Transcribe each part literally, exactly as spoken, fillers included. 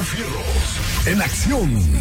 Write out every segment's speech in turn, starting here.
Fierros en acción.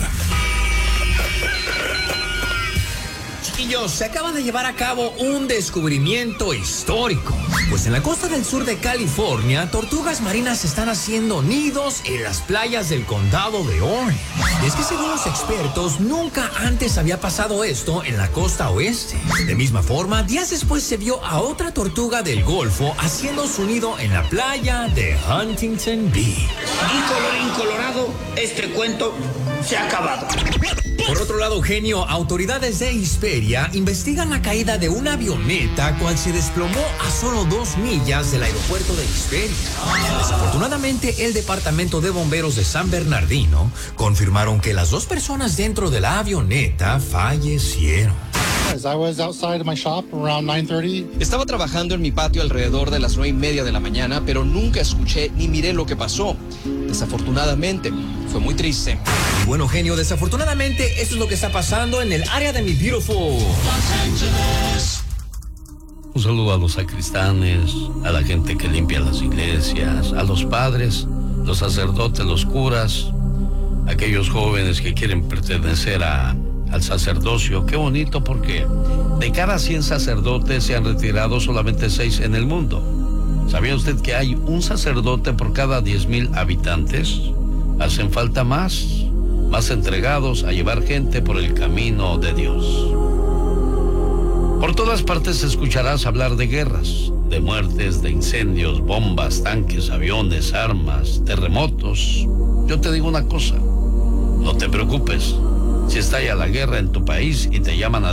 Chiquillos, se acaba de llevar a cabo un descubrimiento histórico. Pues en la costa del sur de California, tortugas marinas están haciendo nidos en las playas del condado de Orange. Y es que según los expertos, nunca antes había pasado esto en la costa oeste. De misma forma, días después se vio a otra tortuga del Golfo haciendo su nido en la playa de Huntington Beach. Y colorín colorado, este cuento se ha acabado. Por otro lado, genio, autoridades de Hesperia investigan la caída de una avioneta cual se desplomó a solo dos millas del aeropuerto de Hesperia. Desafortunadamente, el departamento de bomberos de San Bernardino confirmaron que las dos personas dentro de la avioneta fallecieron. Estaba trabajando en mi patio alrededor de las nueve y media de la mañana, pero nunca escuché ni miré lo que pasó. Desafortunadamente, fue muy triste. Y bueno, genio, desafortunadamente, eso es lo que está pasando en el área de mi beautiful Los Ángeles. Un saludo a los sacristanes, a la gente que limpia las iglesias, a los padres, los sacerdotes, los curas, aquellos jóvenes que quieren pertenecer a, al sacerdocio. Qué bonito, porque de cada cien sacerdotes se han retirado solamente seis en el mundo. ¿Sabía usted que hay un sacerdote por cada diez mil habitantes? Hacen falta más, más entregados a llevar gente por el camino de Dios. Por todas partes escucharás hablar de guerras, de muertes, de incendios, bombas, tanques, aviones, armas, terremotos. Yo te digo una cosa, no te preocupes. Si estalla la guerra en tu país y te llaman a